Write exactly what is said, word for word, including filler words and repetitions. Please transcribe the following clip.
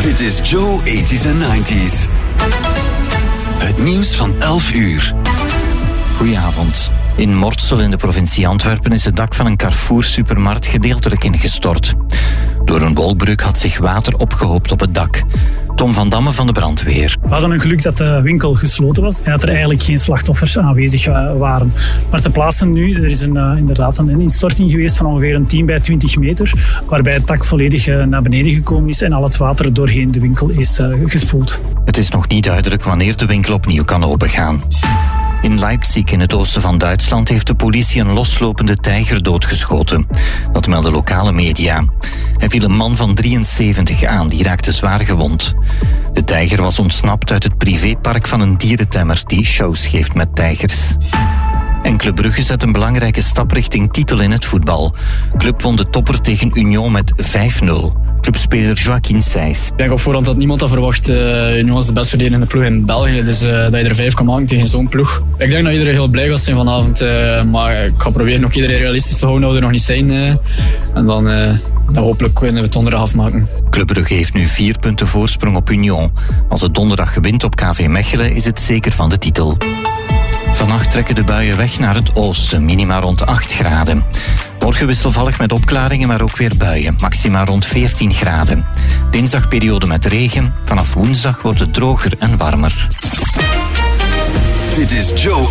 Dit is Joe eighties en nineties. Het nieuws van elf uur. Goedenavond. In Mortsel in de provincie Antwerpen is het dak van een Carrefour-supermarkt gedeeltelijk ingestort. Door een wolkbreuk had zich water opgehoopt op het dak. Tom van Damme van de brandweer. We hadden een geluk dat de winkel gesloten was en dat er eigenlijk geen slachtoffers aanwezig waren. Maar te plaatsen nu, er is een, uh, inderdaad een instorting geweest van ongeveer een tien bij twintig meter, waarbij het dak volledig uh, naar beneden gekomen is en al het water doorheen de winkel is uh, gespoeld. Het is nog niet duidelijk wanneer de winkel opnieuw kan opengaan. In Leipzig, in het oosten van Duitsland, heeft de politie een loslopende tijger doodgeschoten. Dat melden lokale media. Hij viel een man van drieënzeventig aan, die raakte zwaar gewond. De tijger was ontsnapt uit het privépark van een dierentemmer die shows geeft met tijgers. En Club Brugge zet een belangrijke stap richting titel in het voetbal. Club won de topper tegen Union met vijf nul. Clubspeler Joaquin Seys. Ik denk op voorhand dat niemand dat verwacht. Uh, Union is de best verdedigende ploeg in België. Dus uh, dat je er vijf kan maken tegen zo'n ploeg. Ik denk dat iedereen heel blij gaat zijn vanavond. Uh, maar ik ga proberen nog iedereen realistisch te houden dat we er nog niet zijn. Uh, en dan, uh, dan hopelijk kunnen we het donderdag afmaken. Club Brugge heeft nu vier punten voorsprong op Union. Als het donderdag gewint op K V Mechelen is het zeker van de titel. Vannacht trekken de buien weg naar het oosten, minima rond acht graden. Morgen wisselvallig met opklaringen, maar ook weer buien, maxima rond veertien graden. Dinsdag periode met regen, vanaf woensdag wordt het droger en warmer. Dit is Joe